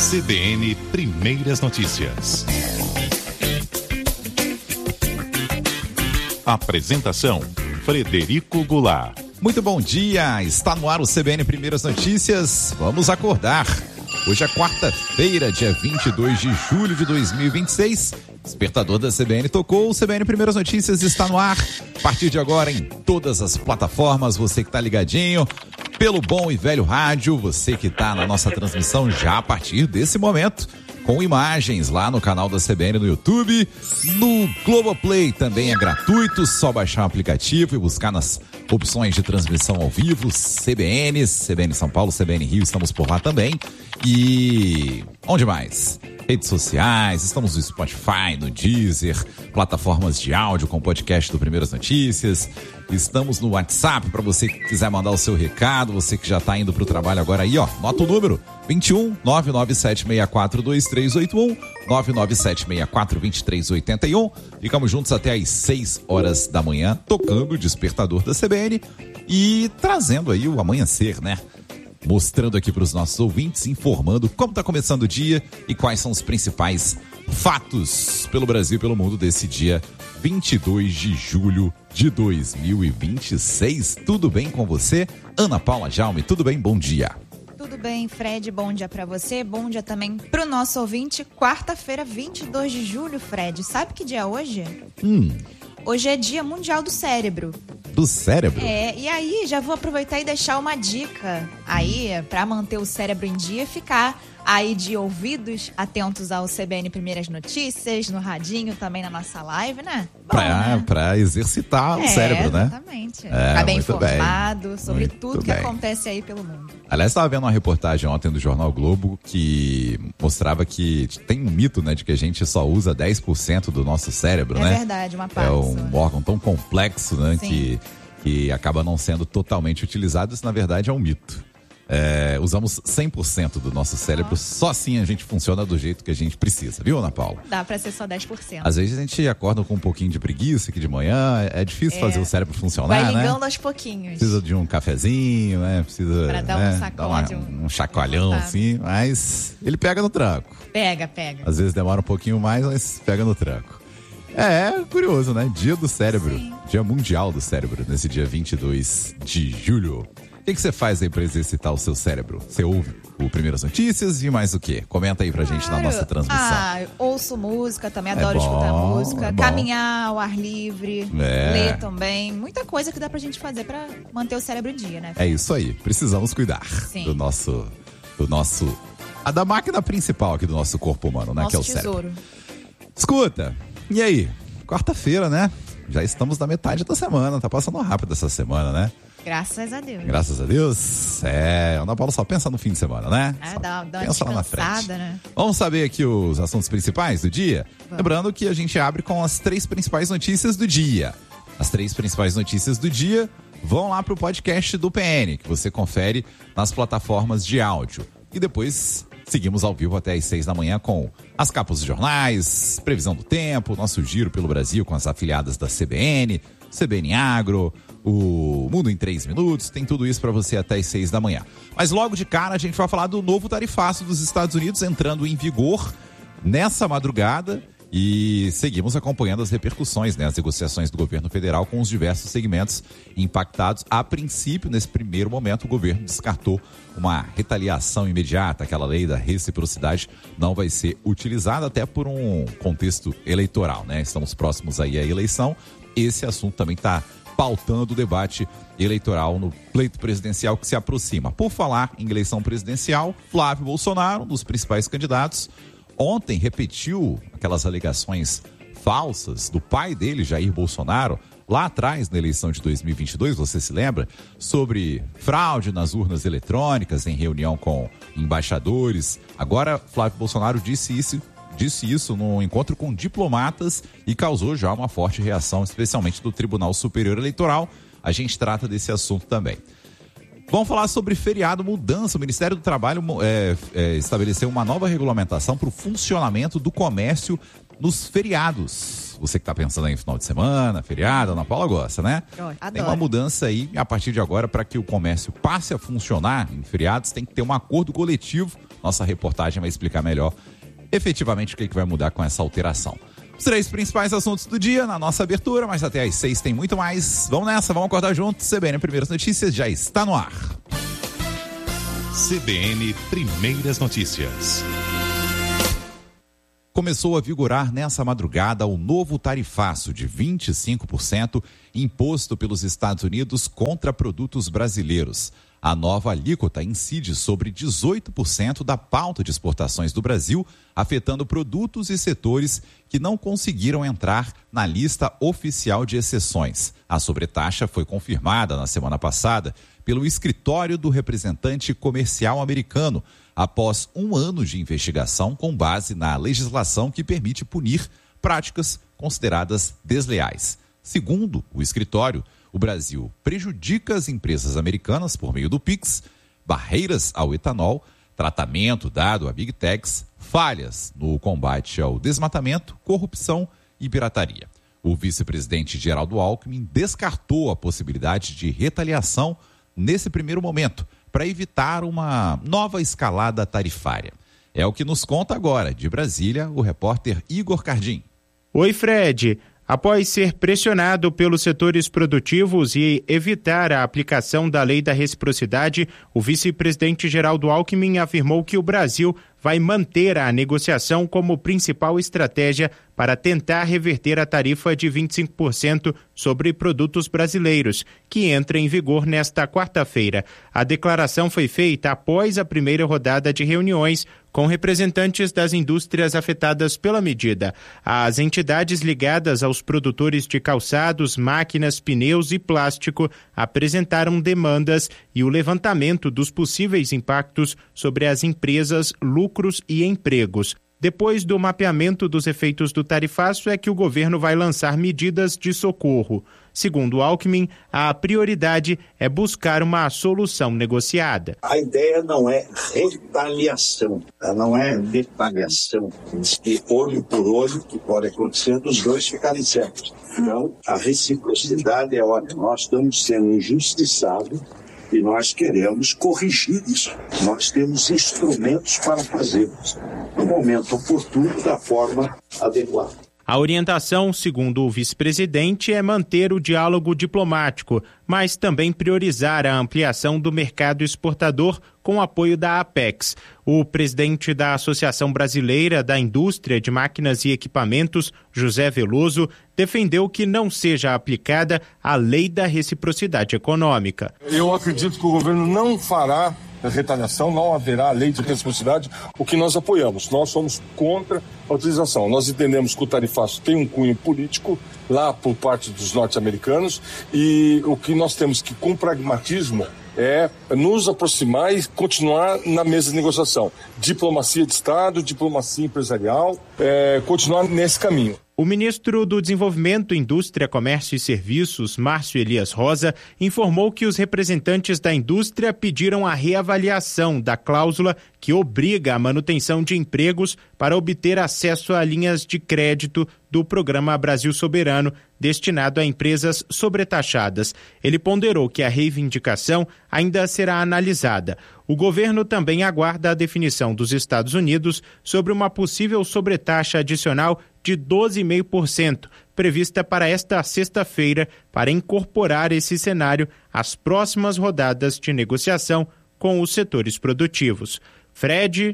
CBN Primeiras Notícias. Apresentação: Frederico Goulart. Muito bom dia, está no ar o CBN Primeiras Notícias. Vamos acordar. Hoje é quarta-feira, dia 22 de julho de 2026. Despertador da CBN tocou, o CBN Primeiras Notícias está no ar. A partir de agora em todas as plataformas, você que está ligadinho pelo bom e velho rádio, você que está na nossa transmissão já a partir desse momento, com imagens lá no canal da CBN no YouTube, no Globoplay também é gratuito, só baixar o aplicativo e buscar nas opções de transmissão ao vivo, CBN São Paulo, CBN Rio, estamos por lá também. E onde mais? Redes sociais, estamos no Spotify, no Deezer, plataformas de áudio com podcast do Primeiras Notícias. Estamos no WhatsApp para você que quiser mandar o seu recado, você que já está indo para o trabalho agora aí, ó, nota o número 21 997642381, 997642381. Ficamos juntos até às 6 horas da manhã, tocando o despertador da CBN e trazendo aí o amanhecer, né? Mostrando aqui para os nossos ouvintes, informando como está começando o dia e quais são os principais fatos pelo Brasil e pelo mundo desse dia 22 de julho de 2026. Tudo bem com você? Ana Paula Jaume, tudo bem? Bom dia. Tudo bem, Fred, bom dia pra você, bom dia também pro nosso ouvinte. Quarta-feira, 22 de julho, Fred, sabe que dia é hoje? Hoje é Dia Mundial do Cérebro. Do cérebro? É, e aí já vou aproveitar e deixar uma dica aí pra manter o cérebro em dia e ficar aí de ouvidos atentos ao CBN Primeiras Notícias, no radinho, também na nossa live, né? Bom, né? Pra exercitar o cérebro, né? Exatamente. Ficar bem informado sobre Muito tudo que bem. acontece aí pelo mundo. Aliás, estava vendo uma reportagem ontem do Jornal Globo que mostrava que tem um mito, né, de que a gente só usa 10% do nosso cérebro, né? É verdade, uma parte. É um órgão tão complexo, né, Sim. que acaba não sendo totalmente utilizado. Isso, na verdade, é um mito. Usamos 100% do nosso cérebro, só assim a gente funciona do jeito que a gente precisa, viu, Ana Paula? Dá pra ser só 10%. Às vezes a gente acorda com um pouquinho de preguiça aqui de manhã, é difícil fazer o cérebro funcionar, Vai né? ligando aos pouquinhos. Precisa de um cafezinho, né? Precisa, Pra dar um sacode, um chacoalhão, assim, mas ele pega no tranco. Pega. Às vezes demora um pouquinho mais, mas pega no tranco. É curioso, né? Dia do cérebro. Sim. Dia Mundial do Cérebro, nesse dia 22 de julho. O que você faz aí pra exercitar o seu cérebro? Você ouve o Primeiras Notícias e mais o quê? Comenta aí pra gente na nossa transmissão. Ouço música, também adoro bom, escutar música. é bom. Caminhar ao ar livre, É. ler também. Muita coisa que dá pra gente fazer pra manter o cérebro em dia, né? É isso aí. Precisamos cuidar Sim. do nosso... da máquina principal aqui do nosso corpo humano, né? Nosso que é o cérebro. tesouro. Escuta, e aí? Quarta-feira, né? Já estamos na metade da semana. Tá passando rápido essa semana, né? Graças a Deus. Graças a Deus. Ana Paula só pensa no fim de semana, né? Só Dá uma pensa lá na frente. descansada, né? Vamos saber aqui os assuntos principais do dia? Vamos. Lembrando que a gente abre com as 3 principais notícias do dia. As 3 principais notícias do dia vão lá pro podcast do PN, que você confere nas plataformas de áudio. E depois seguimos ao vivo até às 6 da manhã com as capas dos jornais, previsão do tempo, nosso giro pelo Brasil com as afiliadas da CBN, CBN Agro, o Mundo em 3 Minutos, tem tudo isso para você até às 6 da manhã. Mas logo de cara a gente vai falar do novo tarifaço dos Estados Unidos entrando em vigor nessa madrugada e seguimos acompanhando as repercussões, né, as negociações do governo federal com os diversos segmentos impactados. A princípio, nesse primeiro momento, o governo descartou uma retaliação imediata, aquela lei da reciprocidade não vai ser utilizada até por um contexto eleitoral, né? Estamos próximos aí à eleição, esse assunto também está pautando o debate eleitoral no pleito presidencial que se aproxima. Por falar em eleição presidencial, Flávio Bolsonaro, um dos principais candidatos, ontem repetiu aquelas alegações falsas do pai dele, Jair Bolsonaro, lá atrás na eleição de 2022, você se lembra? Sobre fraude nas urnas eletrônicas em reunião com embaixadores. Agora, Flávio Bolsonaro disse isso num encontro com diplomatas e causou já uma forte reação, especialmente do Tribunal Superior Eleitoral. A gente trata desse assunto também. Vamos falar sobre feriado, mudança. O Ministério do Trabalho estabeleceu uma nova regulamentação para o funcionamento do comércio nos feriados. Você que está pensando aí em final de semana, feriado, Ana Paula gosta, né? Adoro. Tem uma mudança aí, a partir de agora, para que o comércio passe a funcionar em feriados, tem que ter um acordo coletivo. Nossa reportagem vai explicar melhor efetivamente o que vai mudar com essa alteração. Os 3 principais assuntos do dia na nossa abertura, mas até às 6 tem muito mais. Vamos nessa, vamos acordar juntos. CBN Primeiras Notícias já está no ar. CBN Primeiras Notícias. Começou a vigorar nessa madrugada o novo tarifaço de 25% imposto pelos Estados Unidos contra produtos brasileiros. A nova alíquota incide sobre 18% da pauta de exportações do Brasil, afetando produtos e setores que não conseguiram entrar na lista oficial de exceções. A sobretaxa foi confirmada na semana passada pelo escritório do representante comercial americano, após 1 ano de investigação com base na legislação que permite punir práticas consideradas desleais. Segundo o escritório, o Brasil prejudica as empresas americanas por meio do PIX, barreiras ao etanol, tratamento dado a Big Techs, falhas no combate ao desmatamento, corrupção e pirataria. O vice-presidente Geraldo Alckmin descartou a possibilidade de retaliação nesse primeiro momento, para evitar uma nova escalada tarifária. É o que nos conta agora, de Brasília, o repórter Igor Cardim. Oi, Fred. Após ser pressionado pelos setores produtivos e evitar a aplicação da lei da reciprocidade, o vice-presidente Geraldo Alckmin afirmou que o Brasil vai manter a negociação como principal estratégia para tentar reverter a tarifa de 25% sobre produtos brasileiros, que entra em vigor nesta quarta-feira. A declaração foi feita após a primeira rodada de reuniões com representantes das indústrias afetadas pela medida. As entidades ligadas aos produtores de calçados, máquinas, pneus e plástico apresentaram demandas e o levantamento dos possíveis impactos sobre as empresas, lucros e empregos. Depois do mapeamento dos efeitos do tarifaço é que o governo vai lançar medidas de socorro. Segundo Alckmin, a prioridade é buscar uma solução negociada. A ideia não é retaliação, não é retaliação. De olho por olho, que pode acontecer dos dois ficarem certos. Então, a reciprocidade é ótima. Nós estamos sendo injustiçados e nós queremos corrigir isso. Nós temos instrumentos para fazermos no momento oportuno, da forma adequada. A orientação, segundo o vice-presidente, é manter o diálogo diplomático, mas também priorizar a ampliação do mercado exportador com apoio da Apex. O presidente da Associação Brasileira da Indústria de Máquinas e Equipamentos, José Veloso, defendeu que não seja aplicada a lei da reciprocidade econômica. Eu acredito que o governo não fará retaliação, não haverá lei de reciprocidade, o que nós apoiamos. Nós somos contra a utilização. Nós entendemos que o tarifaço tem um cunho político lá por parte dos norte-americanos e o que nós temos que, com pragmatismo, é nos aproximar e continuar na mesa de negociação. Diplomacia de Estado, diplomacia empresarial, continuar nesse caminho. O ministro do Desenvolvimento, Indústria, Comércio e Serviços, Márcio Elias Rosa, informou que os representantes da indústria pediram a reavaliação da cláusula que obriga a manutenção de empregos para obter acesso a linhas de crédito do Programa Brasil Soberano, destinado a empresas sobretaxadas. Ele ponderou que a reivindicação ainda será analisada. O governo também aguarda a definição dos Estados Unidos sobre uma possível sobretaxa adicional de 12,5%, prevista para esta sexta-feira, para incorporar esse cenário às próximas rodadas de negociação com os setores produtivos. Fred.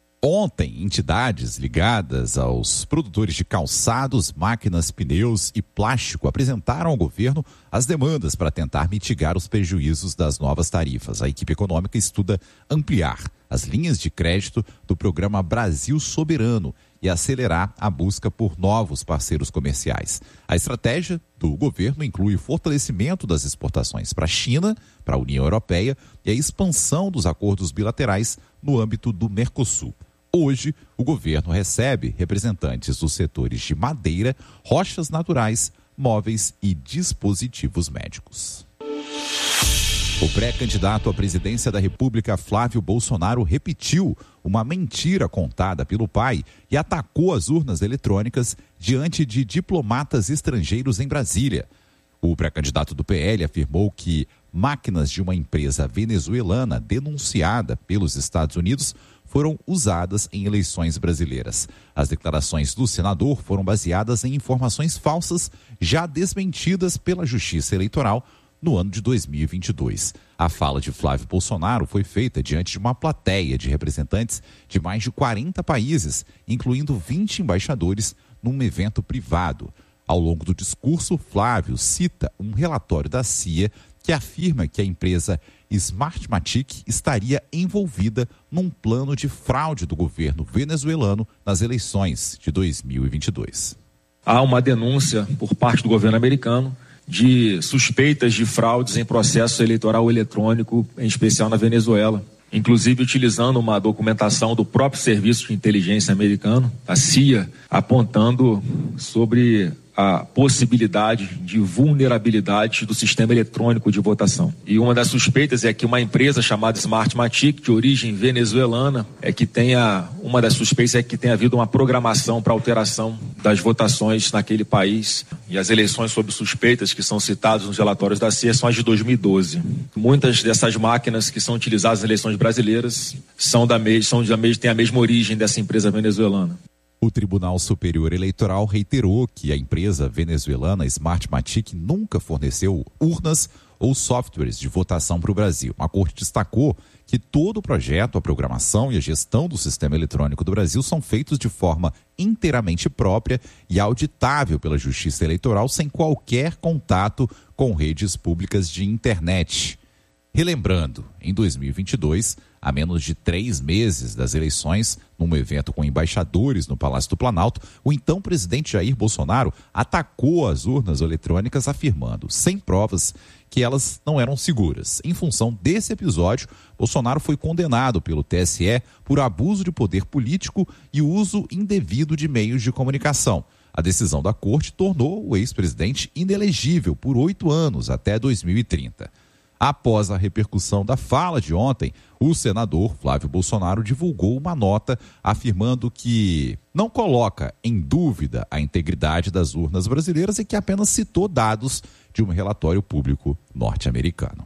Ontem, entidades ligadas aos produtores de calçados, máquinas, pneus e plástico apresentaram ao governo as demandas para tentar mitigar os prejuízos das novas tarifas. A equipe econômica estuda ampliar as linhas de crédito do programa Brasil Soberano e acelerar a busca por novos parceiros comerciais. A estratégia do governo inclui o fortalecimento das exportações para a China, para a União Europeia e a expansão dos acordos bilaterais no âmbito do Mercosul. Hoje, o governo recebe representantes dos setores de madeira, rochas naturais, móveis e dispositivos médicos. O pré-candidato à presidência da República, Flávio Bolsonaro, repetiu uma mentira contada pelo pai e atacou as urnas eletrônicas diante de diplomatas estrangeiros em Brasília. O pré-candidato do PL afirmou que máquinas de uma empresa venezuelana denunciada pelos Estados Unidos foram usadas em eleições brasileiras. As declarações do senador foram baseadas em informações falsas já desmentidas pela Justiça Eleitoral no ano de 2022. A fala de Flávio Bolsonaro foi feita diante de uma plateia de representantes de mais de 40 países, incluindo 20 embaixadores, num evento privado. Ao longo do discurso, Flávio cita um relatório da CIA que afirma que a empresa Smartmatic estaria envolvida num plano de fraude do governo venezuelano nas eleições de 2022. Há uma denúncia por parte do governo americano de suspeitas de fraudes em processo eleitoral eletrônico, em especial na Venezuela, inclusive utilizando uma documentação do próprio Serviço de Inteligência americano, a CIA, apontando sobre a possibilidade de vulnerabilidade do sistema eletrônico de votação. E uma das suspeitas é que uma empresa chamada Smartmatic, de origem venezuelana, uma das suspeitas é que tenha havido uma programação para alteração das votações naquele país. E as eleições sob suspeitas que são citadas nos relatórios da CIA são as de 2012. Muitas dessas máquinas que são utilizadas nas eleições brasileiras têm a mesma origem dessa empresa venezuelana. O Tribunal Superior Eleitoral reiterou que a empresa venezuelana Smartmatic nunca forneceu urnas ou softwares de votação para o Brasil. A Corte destacou que todo o projeto, a programação e a gestão do sistema eletrônico do Brasil são feitos de forma inteiramente própria e auditável pela Justiça Eleitoral, sem qualquer contato com redes públicas de internet. Relembrando, em 2022, a menos de 3 meses das eleições, num evento com embaixadores no Palácio do Planalto, o então presidente Jair Bolsonaro atacou as urnas eletrônicas, afirmando, sem provas, que elas não eram seguras. Em função desse episódio, Bolsonaro foi condenado pelo TSE por abuso de poder político e uso indevido de meios de comunicação. A decisão da Corte tornou o ex-presidente inelegível por 8 anos, até 2030. Após a repercussão da fala de ontem, o senador Flávio Bolsonaro divulgou uma nota afirmando que não coloca em dúvida a integridade das urnas brasileiras e que apenas citou dados de um relatório público norte-americano.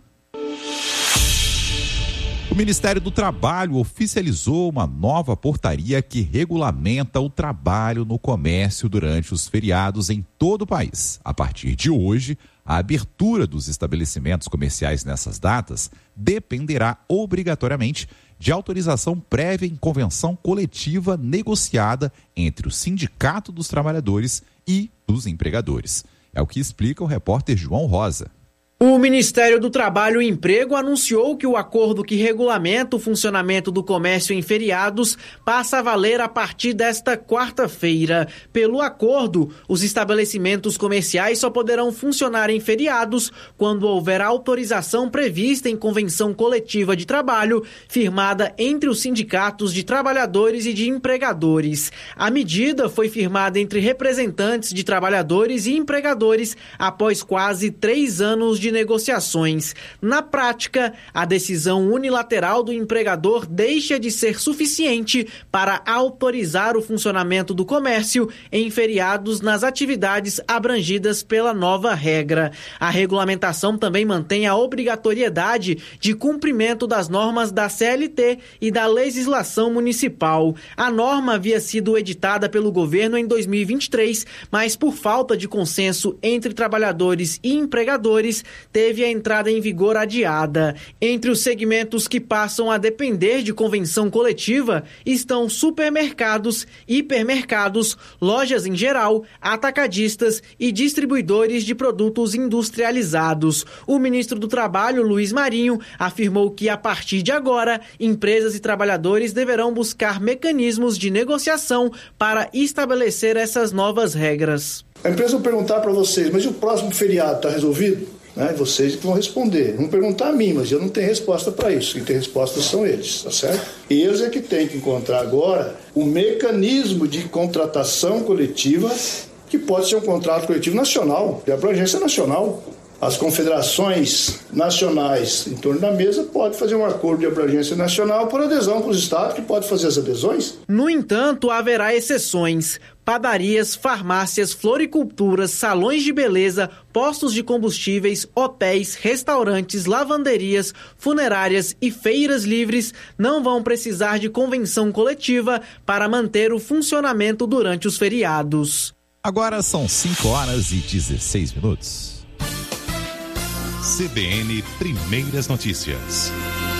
O Ministério do Trabalho oficializou uma nova portaria que regulamenta o trabalho no comércio durante os feriados em todo o país. A partir de hoje, a abertura dos estabelecimentos comerciais nessas datas dependerá obrigatoriamente de autorização prévia em convenção coletiva negociada entre o Sindicato dos Trabalhadores e dos empregadores. É o que explica o repórter João Rosa. O Ministério do Trabalho e Emprego anunciou que o acordo que regulamenta o funcionamento do comércio em feriados passa a valer a partir desta quarta-feira. Pelo acordo, os estabelecimentos comerciais só poderão funcionar em feriados quando houver autorização prevista em convenção coletiva de trabalho firmada entre os sindicatos de trabalhadores e de empregadores. A medida foi firmada entre representantes de trabalhadores e empregadores após quase 3 anos de negociações. Na prática, a decisão unilateral do empregador deixa de ser suficiente para autorizar o funcionamento do comércio em feriados nas atividades abrangidas pela nova regra. A regulamentação também mantém a obrigatoriedade de cumprimento das normas da CLT e da legislação municipal. A norma havia sido editada pelo governo em 2023, mas por falta de consenso entre trabalhadores e empregadores, teve a entrada em vigor adiada. Entre os segmentos que passam a depender de convenção coletiva estão supermercados, hipermercados, lojas em geral, atacadistas e distribuidores de produtos industrializados. O ministro do Trabalho, Luiz Marinho, afirmou que a partir de agora, empresas e trabalhadores deverão buscar mecanismos de negociação para estabelecer essas novas regras. A empresa vai perguntar para vocês, mas e o próximo feriado está resolvido? Vocês que vão responder. Vão perguntar a mim, mas eu não tenho resposta para isso. Quem tem resposta são eles, tá certo? E eles é que têm que encontrar agora um mecanismo de contratação coletiva, que pode ser um contrato coletivo nacional, de abrangência nacional. as confederações nacionais em torno da mesa podem fazer um acordo de abrangência nacional por adesão com os estados, que podem fazer as adesões. No entanto, haverá exceções. Padarias, farmácias, floriculturas, salões de beleza, postos de combustíveis, hotéis, restaurantes, lavanderias, funerárias e feiras livres não vão precisar de convenção coletiva para manter o funcionamento durante os feriados. Agora são 5h16. CBN Primeiras Notícias.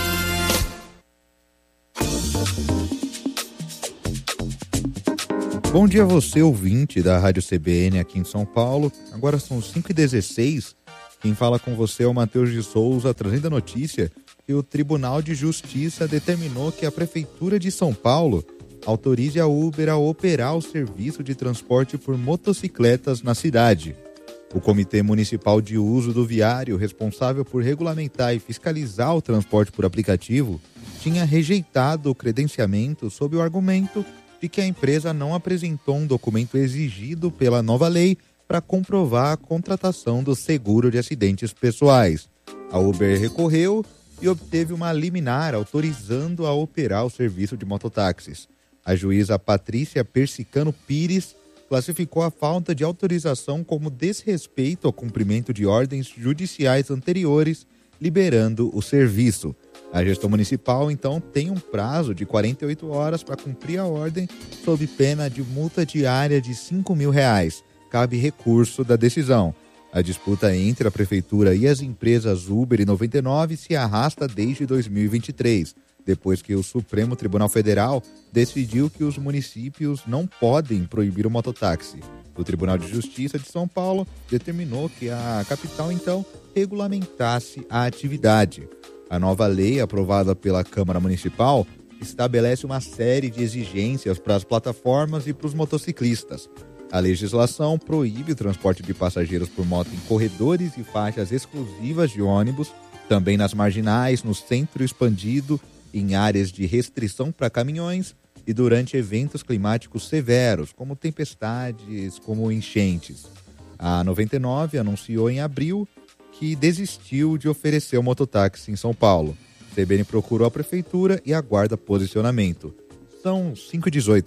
Bom dia a você, ouvinte da Rádio CBN aqui em São Paulo. Agora são 5h16. Quem fala com você é o Matheus de Souza, trazendo a notícia que o Tribunal de Justiça determinou que a Prefeitura de São Paulo autorize a Uber a operar o serviço de transporte por motocicletas na cidade. O Comitê Municipal de Uso do Viário, responsável por regulamentar e fiscalizar o transporte por aplicativo, tinha rejeitado o credenciamento sob o argumento de que a empresa não apresentou um documento exigido pela nova lei para comprovar a contratação do seguro de acidentes pessoais. A Uber recorreu e obteve uma liminar autorizando a operar o serviço de mototáxis. A juíza Patrícia Persicano Pires classificou a falta de autorização como desrespeito ao cumprimento de ordens judiciais anteriores, liberando o serviço. A gestão municipal, então, tem um prazo de 48 horas para cumprir a ordem, sob pena de multa diária de R$5.000. Cabe recurso da decisão. A disputa entre a Prefeitura e as empresas Uber e 99 se arrasta desde 2023, depois que o Supremo Tribunal Federal decidiu que os municípios não podem proibir o mototáxi. O Tribunal de Justiça de São Paulo determinou que a capital, então, regulamentasse a atividade. A nova lei, aprovada pela Câmara Municipal, estabelece uma série de exigências para as plataformas e para os motociclistas. A legislação proíbe o transporte de passageiros por moto em corredores e faixas exclusivas de ônibus, também nas marginais, no centro expandido, em áreas de restrição para caminhões e durante eventos climáticos severos, como tempestades, como enchentes. A 99 anunciou em abril que desistiu de oferecer o mototáxi em São Paulo. A CBN procurou a Prefeitura e aguarda posicionamento. São 5h18.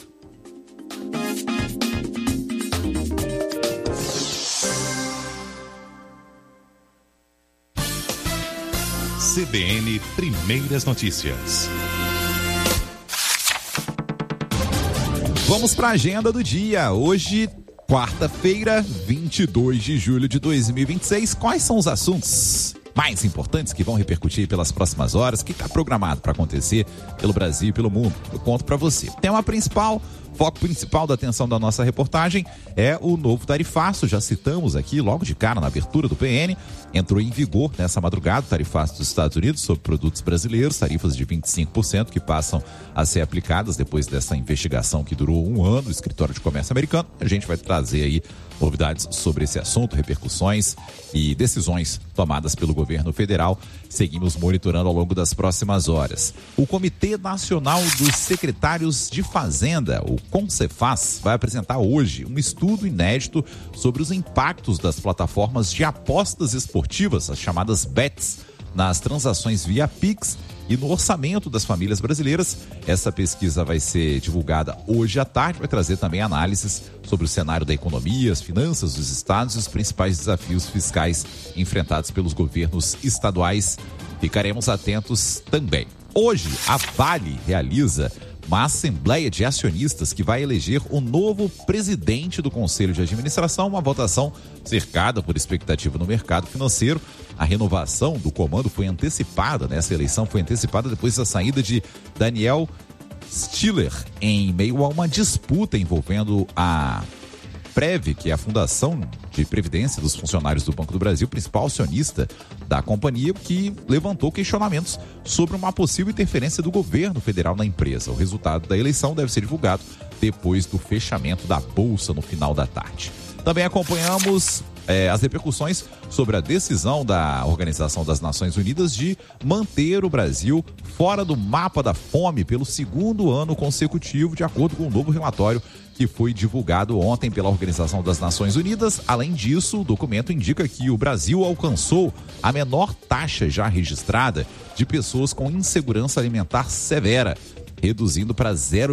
CBN Primeiras Notícias. Vamos para a agenda do dia. Hoje, quarta-feira, 22 de julho de 2026. Quais são os assuntos mais importantes que vão repercutir pelas próximas horas? O que está programado para acontecer pelo Brasil e pelo mundo? Eu conto para você. Tema principal, foco principal da atenção da nossa reportagem é o novo tarifaço. Já citamos aqui logo de cara na abertura do PN. Entrou em vigor nessa madrugada o tarifaço dos Estados Unidos sobre produtos brasileiros, tarifas de 25% que passam a ser aplicadas depois dessa investigação que durou 1 ano do Escritório de Comércio Americano. A gente vai trazer aí novidades sobre esse assunto, repercussões e decisões tomadas pelo governo federal. Seguimos monitorando ao longo das próximas horas. O Comitê Nacional dos Secretários de Fazenda, o CONCEFAZ, vai apresentar hoje um estudo inédito sobre os impactos das plataformas de apostas esportivas, as chamadas bets, nas transações via Pix e no orçamento das famílias brasileiras. Essa pesquisa vai ser divulgada hoje à tarde, vai trazer também análises sobre o cenário da economia, as finanças dos estados e os principais desafios fiscais enfrentados pelos governos estaduais. Ficaremos atentos também. Hoje, a Vale realiza uma assembleia de acionistas que vai eleger o novo presidente do Conselho de Administração, uma votação cercada por expectativa no mercado financeiro. A renovação do comando foi antecipada, né? Essa eleição foi antecipada depois da saída de Daniel Stiller, em meio a uma disputa envolvendo a Prev, que é a Fundação de Previdência dos Funcionários do Banco do Brasil, principal acionista da companhia, que levantou questionamentos sobre uma possível interferência do governo federal na empresa. O resultado da eleição deve ser divulgado depois do fechamento da Bolsa no final da tarde. Também acompanhamos as repercussões sobre a decisão da Organização das Nações Unidas de manter o Brasil fora do mapa da fome pelo segundo ano consecutivo, de acordo com um novo relatório que foi divulgado ontem pela Organização das Nações Unidas. Além disso, o documento indica que o Brasil alcançou a menor taxa já registrada de pessoas com insegurança alimentar severa, reduzindo para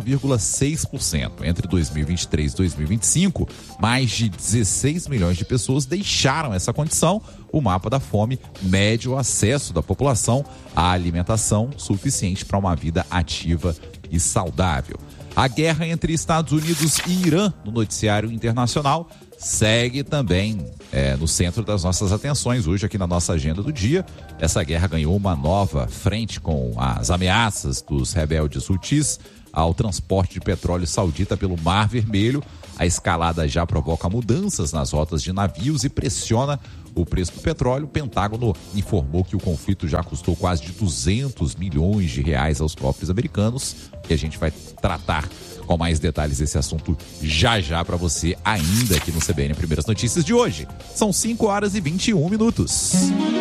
0,6%. Entre 2023 e 2025, mais de 16 milhões de pessoas deixaram essa condição. O mapa da fome mede o acesso da população à alimentação suficiente para uma vida ativa e saudável. A guerra entre Estados Unidos e Irã no noticiário internacional segue também no centro das nossas atenções. Hoje, aqui na nossa agenda do dia, essa guerra ganhou uma nova frente com as ameaças dos rebeldes Houthis ao transporte de petróleo saudita pelo Mar Vermelho. A escalada já provoca mudanças nas rotas de navios e pressiona o preço do petróleo. O Pentágono informou que o conflito já custou quase de 200 milhões de reais aos cofres americanos, e a gente vai tratar com mais detalhes desse assunto já para você, ainda aqui no CBN Primeiras Notícias de hoje. São 5h21.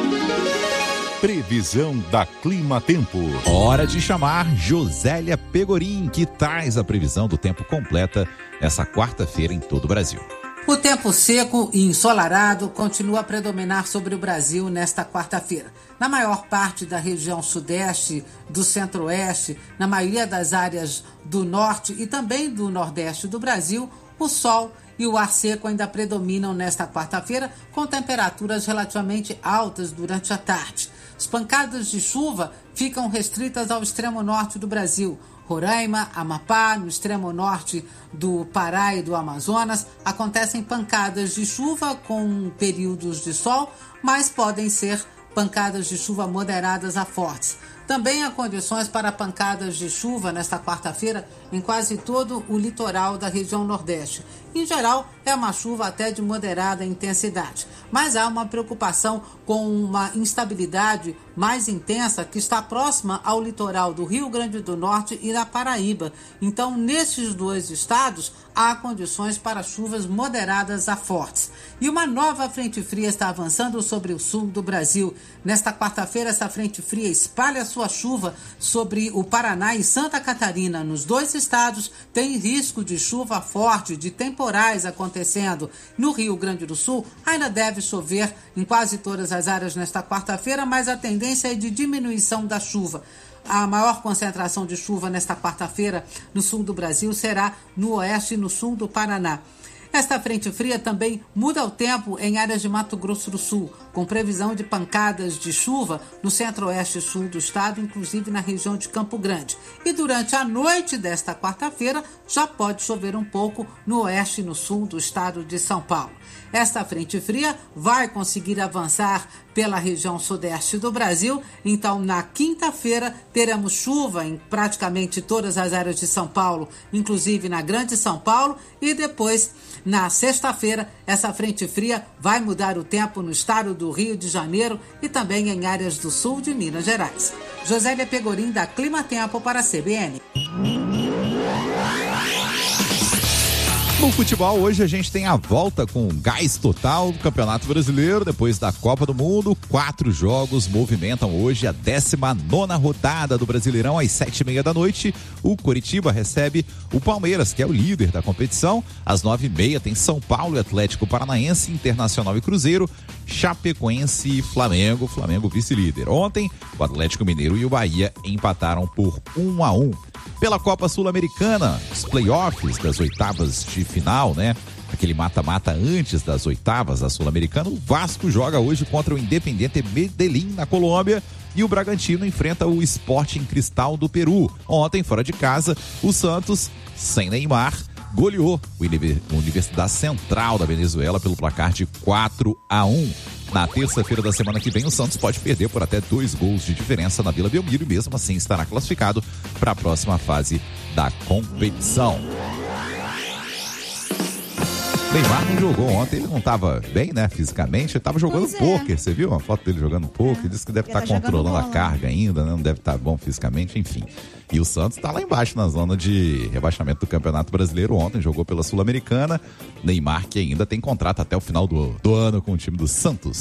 Previsão da Clima Tempo. Hora de chamar Josélia Pegorim, que traz a previsão do tempo completa essa quarta-feira em todo o Brasil. O tempo seco e ensolarado continua a predominar sobre o Brasil nesta quarta-feira. Na maior parte da região sudeste, do centro-oeste, na maioria das áreas do norte e também do nordeste do Brasil, o sol e o ar seco ainda predominam nesta quarta-feira, com temperaturas relativamente altas durante a tarde. As pancadas de chuva ficam restritas ao extremo norte do Brasil. Roraima, Amapá, no extremo norte do Pará e do Amazonas, acontecem pancadas de chuva com períodos de sol, mas podem ser pancadas de chuva moderadas a fortes. Também há condições para pancadas de chuva nesta quarta-feira em quase todo o litoral da região Nordeste. Em geral, é uma chuva até de moderada intensidade, mas há uma preocupação com uma instabilidade mais intensa que está próxima ao litoral do Rio Grande do Norte e da Paraíba. Então, nesses dois estados, há condições para chuvas moderadas a fortes. E uma nova frente fria está avançando sobre o sul do Brasil. Nesta quarta-feira, essa frente fria espalha sua chuva sobre o Paraná e Santa Catarina. Nos dois estados, tem risco de chuva forte, de temporais acontecendo. No Rio Grande do Sul, ainda deve chover em quase todas as áreas nesta quarta-feira, mas a tendência é de diminuição da chuva. A maior concentração de chuva nesta quarta-feira no sul do Brasil será no oeste e no sul do Paraná. Esta frente fria também muda o tempo em áreas de Mato Grosso do Sul, com previsão de pancadas de chuva no centro-oeste e sul do estado, inclusive na região de Campo Grande. E durante a noite desta quarta-feira já pode chover um pouco no oeste e no sul do estado de São Paulo. Esta frente fria vai conseguir avançar pela região sudeste do Brasil, então na quinta-feira teremos chuva em praticamente todas as áreas de São Paulo, inclusive na Grande São Paulo, e depois, na sexta-feira, essa frente fria vai mudar o tempo no estado do Rio de Janeiro e também em áreas do sul de Minas Gerais. Josélia Pegorim, da Clima Tempo, para a CBN. No futebol, hoje a gente tem a volta com gás total do Campeonato Brasileiro, depois da Copa do Mundo. 4 jogos movimentam hoje a 19ª rodada do Brasileirão. Às 7h30 da noite, o Coritiba recebe o Palmeiras, que é o líder da competição. Às 9h30 tem São Paulo e Atlético Paranaense, Internacional e Cruzeiro, Chapecoense e Flamengo, Flamengo vice-líder. Ontem, o Atlético Mineiro e o Bahia empataram por 1-1. Pela Copa Sul-Americana, os playoffs das oitavas de final, né? Aquele mata-mata antes das oitavas da Sul-Americana. O Vasco joga hoje contra o Independiente Medellín, na Colômbia, e o Bragantino enfrenta o Sporting Cristal do Peru. Ontem, fora de casa, o Santos, sem Neymar, goleou a Universidade Central da Venezuela pelo placar de 4-1. Na terça-feira da semana que vem, o Santos pode perder por até 2 gols de diferença na Vila Belmiro e mesmo assim estará classificado para a próxima fase da competição. Neymar não jogou ontem, ele não estava bem, né, fisicamente, ele estava jogando pôquer, você viu uma foto dele jogando pôquer? Disse que deve estar controlando a carga ainda, né? Não deve estar bom fisicamente, enfim. E o Santos está lá embaixo na zona de rebaixamento do Campeonato Brasileiro. Ontem jogou pela Sul-Americana. Neymar, que ainda tem contrato até o final do ano com o time do Santos.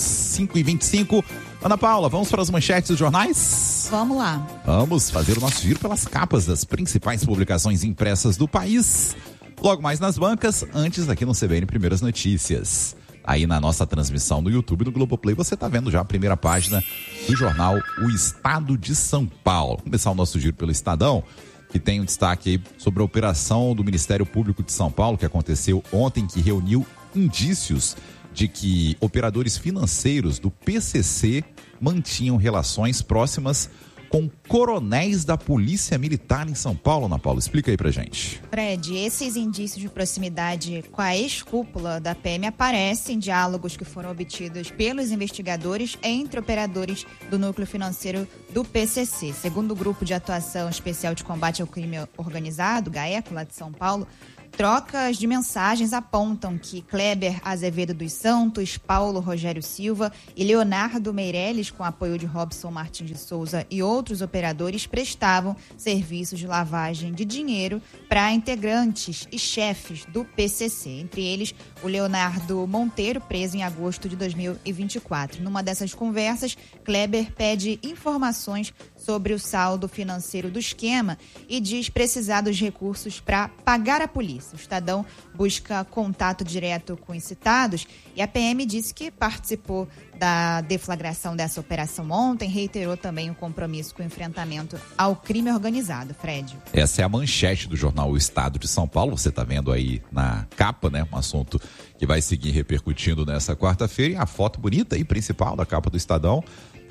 5h25. Ana Paula, vamos para as manchetes dos jornais? Vamos lá. Vamos fazer o nosso giro pelas capas das principais publicações impressas do país. Logo mais nas bancas, antes aqui no CBN Primeiras Notícias. Aí na nossa transmissão no YouTube do Globoplay, você está vendo já a primeira página do jornal O Estado de São Paulo. Vamos começar o nosso giro pelo Estadão, que tem um destaque aí sobre a operação do Ministério Público de São Paulo, que aconteceu ontem, que reuniu indícios de que operadores financeiros do PCC mantinham relações próximas com coronéis da Polícia Militar em São Paulo. Ana Paula, explica aí pra gente. Fred, esses indícios de proximidade com a ex-cúpula da PM aparecem em diálogos que foram obtidos pelos investigadores entre operadores do núcleo financeiro do PCC. Segundo o Grupo de Atuação Especial de Combate ao Crime Organizado, GAECO, lá de São Paulo, trocas de mensagens apontam que Kleber Azevedo dos Santos, Paulo Rogério Silva e Leonardo Meirelles, com apoio de Robson Martins de Souza e outros operadores, prestavam serviços de lavagem de dinheiro para integrantes e chefes do PCC. Entre eles, o Leonardo Monteiro, preso em agosto de 2024. Numa dessas conversas, Kleber pede informações sobre o saldo financeiro do esquema e diz precisar dos recursos para pagar a polícia. O Estadão busca contato direto com os citados e a PM disse que participou da deflagração dessa operação ontem, reiterou também o compromisso com o enfrentamento ao crime organizado. Fred. Essa é a manchete do jornal O Estado de São Paulo, você está vendo aí na capa, né? Um assunto que vai seguir repercutindo nessa quarta-feira, e a foto bonita aí, principal da capa do Estadão,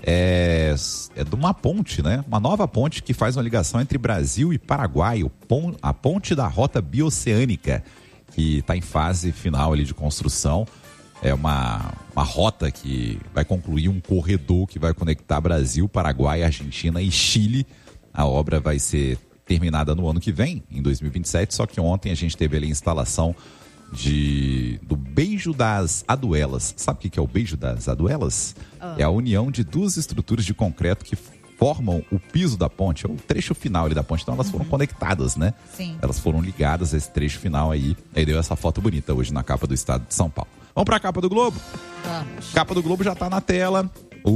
é de uma ponte, né? Uma nova ponte que faz uma ligação entre Brasil e Paraguai, a ponte da Rota Bioceânica, que está em fase final ali de construção. É uma rota que vai concluir um corredor que vai conectar Brasil, Paraguai, Argentina e Chile. A obra vai ser terminada no ano que vem, em 2027, só que ontem a gente teve ali a instalação do Beijo das Aduelas. Sabe o que é o Beijo das Aduelas? É a união de duas estruturas de concreto que formam o piso da ponte, é o trecho final ali da ponte. Então elas foram conectadas, né? Sim. Elas foram ligadas a esse trecho final aí. Aí deu essa foto bonita hoje na capa do Estado de São Paulo. Vamos para a capa do Globo? Vamos. Capa do Globo já está na tela.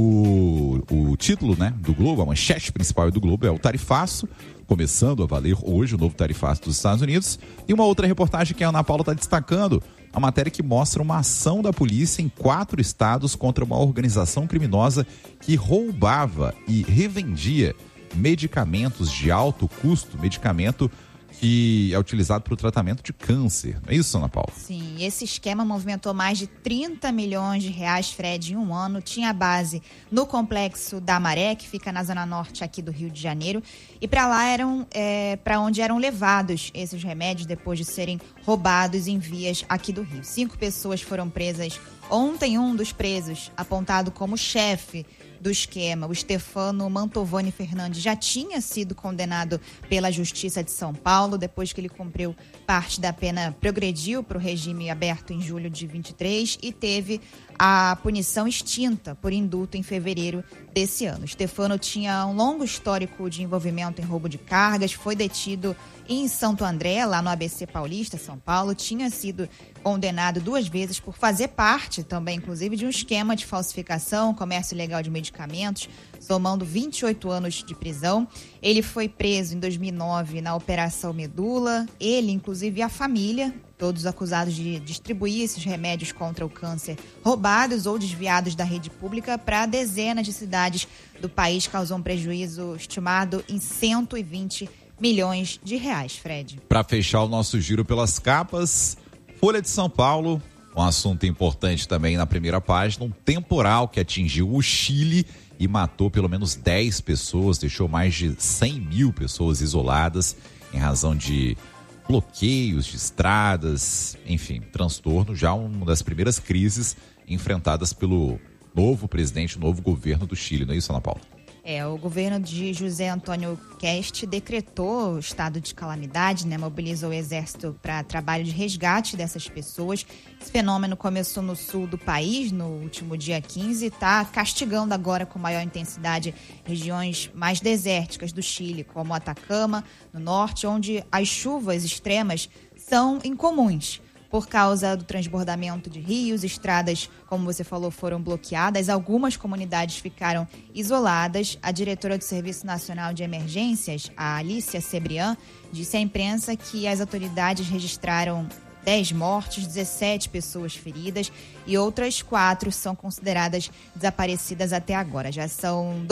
O título, né, do Globo, a manchete principal do Globo é o tarifaço, começando a valer hoje o novo tarifaço dos Estados Unidos. E uma outra reportagem que a Ana Paula está destacando, a matéria que mostra uma ação da polícia em 4 estados contra uma organização criminosa que roubava e revendia medicamentos de alto custo, medicamento que é utilizado para o tratamento de câncer. Não é isso, Ana Paula? Sim, esse esquema movimentou mais de 30 milhões de reais, Fred, em um ano. Tinha base no Complexo da Maré, que fica na zona norte aqui do Rio de Janeiro. E para lá para onde eram levados esses remédios depois de serem roubados em vias aqui do Rio. 5 pessoas foram presas ontem. Um dos presos, apontado como chefe do esquema, o Stefano Mantovani Fernandes, já tinha sido condenado pela Justiça de São Paulo. Depois que ele cumpriu parte da pena, progrediu para o regime aberto em julho de 23 e teve a punição extinta por indulto em fevereiro desse ano. Stefano tinha um longo histórico de envolvimento em roubo de cargas, foi detido em Santo André, lá no ABC Paulista, São Paulo, tinha sido condenado 2 vezes por fazer parte também, inclusive, de um esquema de falsificação, comércio ilegal de medicamentos, somando 28 anos de prisão. Ele foi preso em 2009 na Operação Medula, ele, inclusive, e a família, todos acusados de distribuir esses remédios contra o câncer roubados ou desviados da rede pública para dezenas de cidades do país, causou um prejuízo estimado em 120 milhões de reais, Fred. Para fechar o nosso giro pelas capas, Folha de São Paulo, um assunto importante também na primeira página, um temporal que atingiu o Chile e matou pelo menos 10 pessoas, deixou mais de 100 mil pessoas isoladas em razão de bloqueios de estradas, enfim, transtorno, já uma das primeiras crises enfrentadas pelo novo presidente, novo governo do Chile, não é isso, Ana Paula? O governo de José Antônio Kest decretou o estado de calamidade, né? Mobilizou o exército para trabalho de resgate dessas pessoas. Esse fenômeno começou no sul do país no último dia 15 e está castigando agora com maior intensidade regiões mais desérticas do Chile, como Atacama, no norte, onde as chuvas extremas são incomuns. Por causa do transbordamento de rios, estradas, como você falou, foram bloqueadas. Algumas comunidades ficaram isoladas. A diretora do Serviço Nacional de Emergências, a Alicia Cebrián, disse à imprensa que as autoridades registraram 10 mortes, 17 pessoas feridas e outras 4 são consideradas desaparecidas até agora. Já são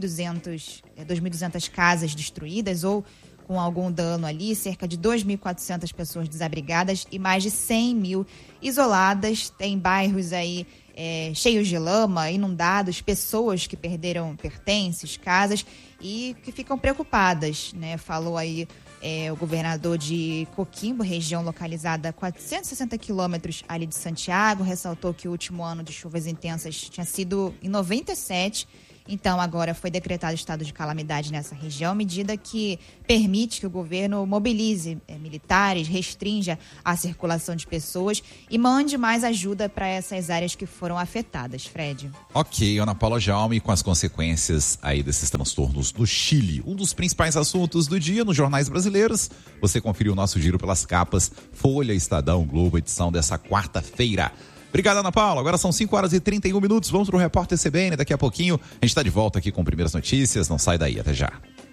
2.200 casas destruídas ou com algum dano ali, cerca de 2.400 pessoas desabrigadas e mais de 100 mil isoladas. Tem bairros aí cheios de lama, inundados, pessoas que perderam pertences, casas e que ficam preocupadas, né? Falou aí o governador de Coquimbo, região localizada a 460 quilômetros ali de Santiago, ressaltou que o último ano de chuvas intensas tinha sido em 97. Então, agora foi decretado estado de calamidade nessa região, medida que permite que o governo mobilize militares, restrinja a circulação de pessoas e mande mais ajuda para essas áreas que foram afetadas. Fred. Ok, Ana Paula Jaume, com as consequências aí desses transtornos do Chile. Um dos principais assuntos do dia nos jornais brasileiros. Você conferiu o nosso giro pelas capas, Folha, Estadão, Globo, edição dessa quarta-feira. Obrigado, Ana Paula. Agora são 5h31. Vamos pro Repórter CBN. Daqui a pouquinho a gente está de volta aqui com Primeiras Notícias. Não sai daí. Até já.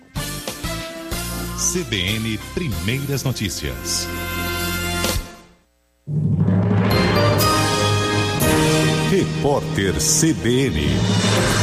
CBN Primeiras Notícias. Repórter CBN.